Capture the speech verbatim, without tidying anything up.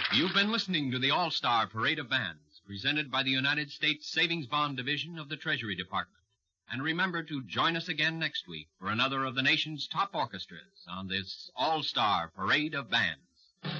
You've been listening to the All-Star Parade of Bands, presented by the United States Savings Bond Division of the Treasury Department. And remember to join us again next week for another of the nation's top orchestras on this All-Star Parade of Bands.